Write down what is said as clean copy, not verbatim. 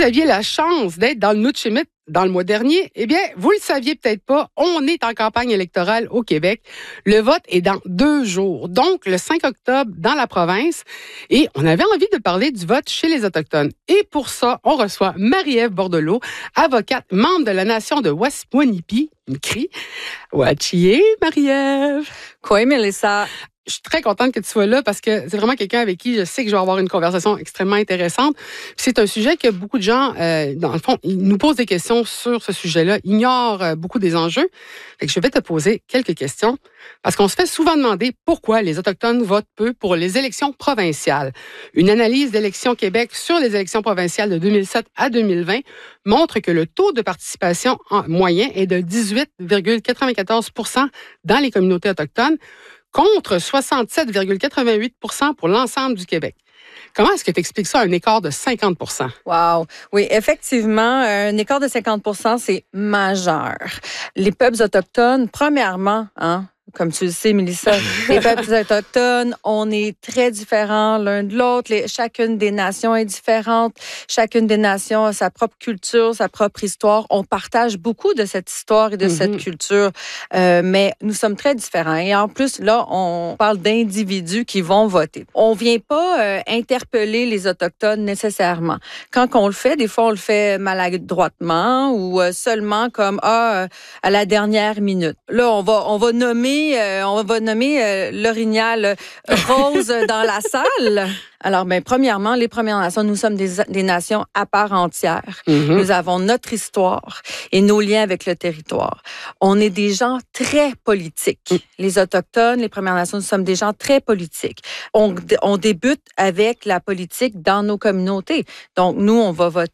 vous aviez la chance d'être dans le Nutchimit dans le mois dernier, eh bien, vous le saviez peut-être pas, on est en campagne électorale au Québec. Le vote est dans 2 jours, donc le 5 octobre dans la province. Et on avait envie de parler du vote chez les Autochtones. Et pour ça, on reçoit Marie-Ève Bordelot, avocate, membre de la nation de Waswanipi, une crie. Wachie, Marie-Ève. Quoi, Mélissa? Je suis très contente que tu sois là parce que c'est vraiment quelqu'un avec qui je sais que je vais avoir une conversation extrêmement intéressante. Puis c'est un sujet que beaucoup de gens, dans le fond, ils nous posent des questions sur ce sujet-là, ignorent beaucoup des enjeux. Fait que je vais te poser quelques questions parce qu'on se fait souvent demander pourquoi les Autochtones votent peu pour les élections provinciales. Une analyse d'Élections Québec sur les élections provinciales de 2007 à 2020 montre que le taux de participation moyen est de 18,94 % dans les communautés autochtones, contre 67,88 % pour l'ensemble du Québec. Comment est-ce que tu expliques ça, un écart de 50 %? Wow. Oui, effectivement, un écart de 50 %, c'est majeur. Les peuples autochtones, premièrement, comme tu le sais, Mélissa, les peuples autochtones, on est très différents l'un de l'autre. Chacune des nations est différente. Chacune des nations a sa propre culture, sa propre histoire. On partage beaucoup de cette histoire et de cette culture, mais nous sommes très différents. Et en plus, là, on parle d'individus qui vont voter. On vient pas interpeller les Autochtones nécessairement. Quand on le fait, des fois, on le fait maladroitement ou seulement comme à la dernière minute. Là, on va nommer l'orignal rose dans la salle. Alors, premièrement, les Premières Nations, nous sommes des nations à part entière. Nous avons notre histoire et nos liens avec le territoire. On est des gens très politiques. Les Autochtones, les Premières Nations, nous sommes des gens très politiques. On débute avec la politique dans nos communautés. Donc, nous, on va voter